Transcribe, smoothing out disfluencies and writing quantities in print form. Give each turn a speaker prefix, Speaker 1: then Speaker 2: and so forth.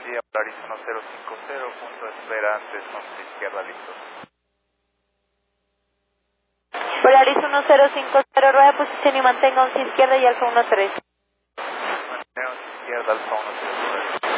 Speaker 1: día, Polaris 1050, punto de espera antes, norte izquierda, listo.
Speaker 2: Polaris 1050, rueda de posición y mantenga 11 izquierda y Alfa 13.
Speaker 1: Mantenga 11 izquierda, Alfa 10.